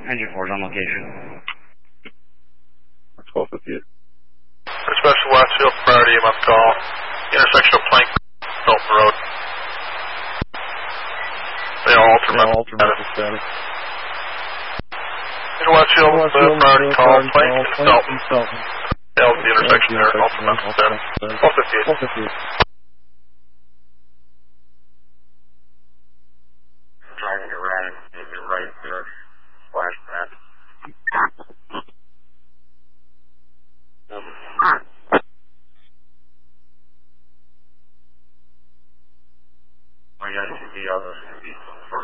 Engine 4's on location. 1258. Special Westfield, priority on call. Intersection of Plank, Felton Road. They all alter method status. Westfield, priority call, Plank and Felton. That was the intersection there, alter method status. 1258. Driving around, you're right there. Flash pad. Oh yeah, the other